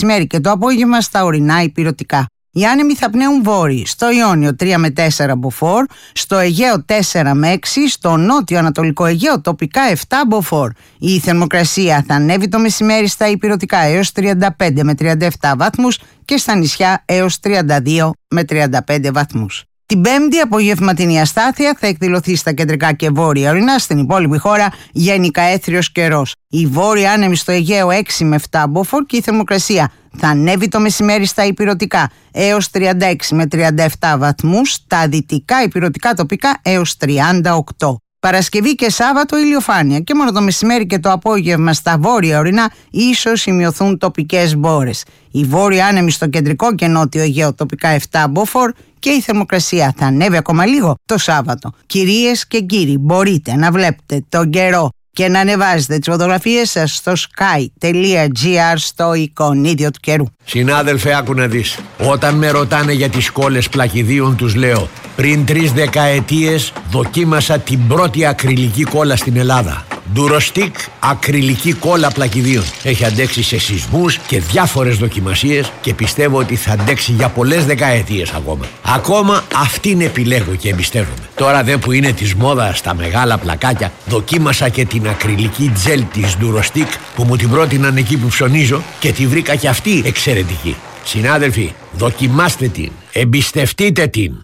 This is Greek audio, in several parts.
μεσημέρι και το απόγευμα στα ορεινά υπηρετικά. Οι άνεμοι θα πνέουν βόρειοι, στο Ιόνιο 3 με 4 μποφόρ, στο Αιγαίο 4 με 6, στο νότιο Ανατολικό Αιγαίο τοπικά 7 μποφόρ. Η θερμοκρασία θα ανέβει το μεσημέρι στα υπηρετικά έως 35 με 37 βαθμούς και στα νησιά έως 32 με 35 βαθμούς. Την Πέμπτη απογευματινή αστάθεια θα εκδηλωθεί στα κεντρικά και βόρεια ορεινά, στην υπόλοιπη χώρα γενικά έθριος καιρός. Η βόρεια άνεμη στο Αιγαίο 6 με 7 μποφόρ και η θερμοκρασία θα ανέβει το μεσημέρι στα υπηρετικά έως 36 με 37 βαθμούς, στα δυτικά υπηρετικά τοπικά έως 38. Παρασκευή και Σάββατο ηλιοφάνεια και μόνο το μεσημέρι και το απόγευμα στα βόρεια ορεινά ίσως σημειωθούν τοπικές μπόρες. Η βόρεια άνεμη στο κεντρικό και νότιο Αιγαίο τοπικά 7 μποφόρ και η θερμοκρασία θα ανέβει ακόμα λίγο το Σάββατο. Κυρίες και κύριοι, μπορείτε να βλέπετε τον καιρό και να ανεβάζετε τις φωτογραφίες σας στο sky.gr στο εικονίδιο του καιρού. Συνάδελφε, άκου να δεις. Όταν με ρωτάνε για τις κόλλες πλακιδίων, τους λέω: πριν 3 δεκαετίες δοκίμασα την πρώτη ακριλική κόλλα στην Ελλάδα. Durostic ακριλική κόλλα πλακιδίων. Έχει αντέξει σε σεισμούς και διάφορες δοκιμασίες και πιστεύω ότι θα αντέξει για πολλές δεκαετίες ακόμα. Ακόμα αυτήν επιλέγω και εμπιστεύομαι. Τώρα δε που είναι της μόδας στα μεγάλα πλακάκια, δοκίμασα και την ακριλική τζέλ της Durostic που μου την πρότειναν εκεί που ψωνίζω και τη βρήκα και αυτή εξαιρετική. Συνάδελφοι, δοκιμάστε την, εμπιστευτείτε την.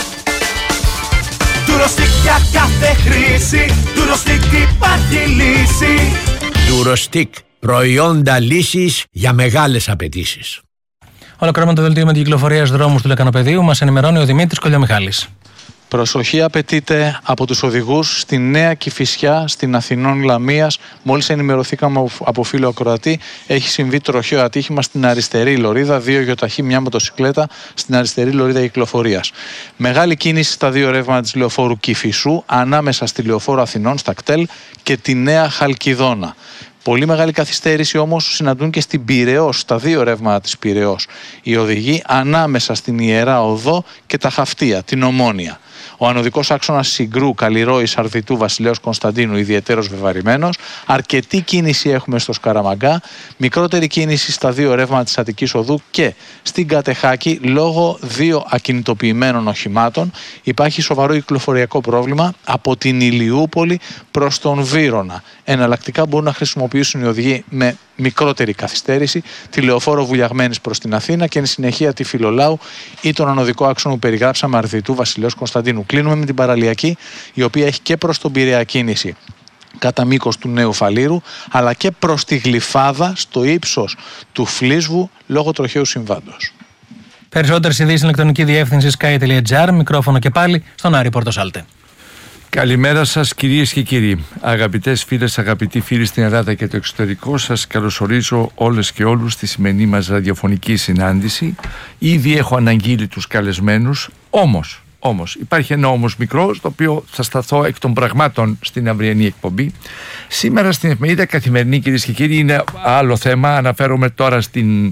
Durostic για κάθε χρήση, Durostic υπάρχει λύση. Durostic, προϊόντα λύσης για μεγάλες απαιτήσεις. Ολοκληρώνουμε το δελτίο με την κυκλοφορία στους δρόμους του Λεκανοπεδίου. Μας ενημερώνει ο Δημήτρης Κολιομιχάλης. Προσοχή απαιτείται από τους οδηγούς στη Νέα Κηφισιά, στην Αθηνών Λαμίας. Μόλις ενημερωθήκαμε από φίλο ακροατή, έχει συμβεί τροχαίο ατύχημα στην αριστερή λωρίδα. 2 γιοταχή, μια μοτοσικλέτα στην αριστερή λωρίδα κυκλοφορίας. Μεγάλη κίνηση στα 2 ρεύματα της λεωφόρου Κηφισού, ανάμεσα στη λεωφόρο Αθηνών, στα κτέλ, και τη Νέα Χαλκιδόνα. Πολύ μεγάλη καθυστέρηση όμως συναντούν και στην Πειραιώς, στα 2 ρεύματα της Πειραιώς. Οι οδηγοί ανάμεσα στην Ιερά Οδό και τα Χαυτία, την Ομόνια. Ο ανωδικός άξονας Συγκρού, Καλλιρόης, Αρδιτού, Βασιλέως Κωνσταντίνου ιδιαιτέρως βεβαρημένος. Αρκετή κίνηση έχουμε στο Σκαραμαγκά. Μικρότερη κίνηση στα 2 ρεύματα της Αττικής Οδού και στην Κατεχάκη λόγω 2 ακινητοποιημένων οχημάτων. Υπάρχει σοβαρό κυκλοφοριακό πρόβλημα από την Ηλιούπολη προς τον Βύρωνα. Εναλλακτικά μπορούν να χρησιμοποιήσουν οι οδηγοί με μικρότερη καθυστέρηση τη λεωφόρο Βουλιαγμένης προς την Αθήνα και εν συνεχεία τη Φιλολάου ή τον ανωδικό άξονα που περιγράψαμε Αρδιτού, Βασιλέως Κωνσταντίνου. Κλείνουμε με την παραλιακή, η οποία έχει και προς τον Πειραιά κίνηση κατά μήκος του Νέου Φαλήρου, αλλά και προς τη Γλυφάδα στο ύψος του Φλίσβου λόγω τροχαίου συμβάντος. Περισσότερες ειδήσεις στην ηλεκτρονική διεύθυνση sky.gr. Μικρόφωνο και πάλι στον Άρη Πορτοσάλτε. Καλημέρα σας κυρίες και κύριοι. Αγαπητές φίλες, αγαπητοί φίλοι στην Ελλάδα και το εξωτερικό, σας καλωσορίζω όλες και όλους στη σημερινή μας ραδιοφωνική συνάντηση. Ήδη έχω αναγγείλει τους καλεσμένους, όμως υπάρχει ένα όμως μικρό, στο οποίο θα σταθώ εκ των πραγμάτων στην αυριανή εκπομπή. Σήμερα στην εφημερίδα Καθημερινή, κυρίες και κύριοι, είναι άλλο θέμα. Αναφέρομαι τώρα στην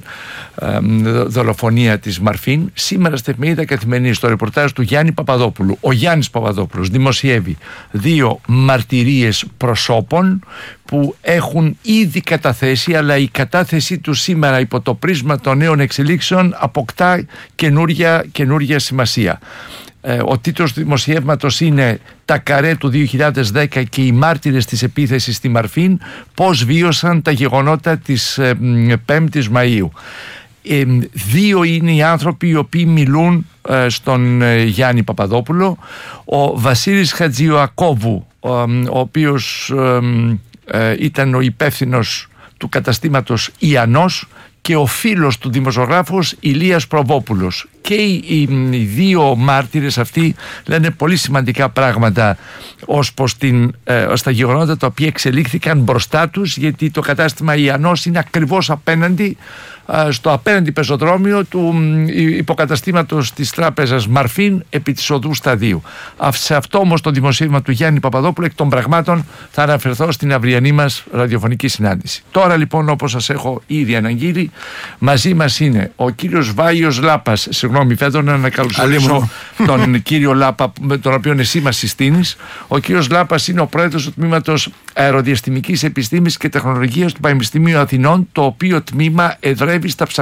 δολοφονία της Μαρφίν. Σήμερα στην εφημερίδα Καθημερινή, στο ρεπορτάζ του Γιάννη Παπαδόπουλου, ο Γιάννης Παπαδόπουλος δημοσιεύει 2 μαρτυρίες προσώπων που έχουν ήδη καταθέσει, αλλά η κατάθεσή τους σήμερα υπό το πρίσμα των νέων εξελίξεων αποκτά καινούρια σημασία. Ο τίτλος του δημοσιεύματος είναι «Τα καρέ του 2010 και οι μάρτυρες της επίθεσης στη Μαρφίν, πώς βίωσαν τα γεγονότα της 5ης Μαΐου». 2 είναι οι άνθρωποι οι οποίοι μιλούν στον Γιάννη Παπαδόπουλο. Ο Βασίλης Χατζιωακόβου, ο οποίος ήταν ο υπεύθυνος του καταστήματος Ιαννός, και ο φίλος του δημοσιογράφος Ηλίας Προβόπουλος. Και οι 2 μάρτυρες αυτοί λένε πολύ σημαντικά πράγματα ως προς τα γεγονότα τα οποία εξελίχθηκαν μπροστά τους, γιατί το κατάστημα Ιαννός είναι ακριβώς απέναντι, στο απέναντι πεζοδρόμιο του υποκαταστήματος της τράπεζας Μαρφίν επί της οδού Σταδίου. Σε αυτό όμως το δημοσίευμα του Γιάννη Παπαδόπουλου εκ των πραγμάτων θα αναφερθώ στην αυριανή μας ραδιοφωνική συνάντηση. Τώρα λοιπόν, όπως σας έχω ήδη αναγγείλει, μαζί μας είναι ο κύριος Βάιος Λάπας. Συγγνώμη, φέτος να καλωσορίσω τον κύριο Λάπα, με τον οποίο εσύ μας συστήνεις. Ο κύριος Λάπας είναι ο πρόεδρος του τμήματος Αεροδιαστημικής Επιστήμης και Τεχνολογίας του Πανεπιστημίου Αθηνών, το οποίο τμήμα εδρεύει στα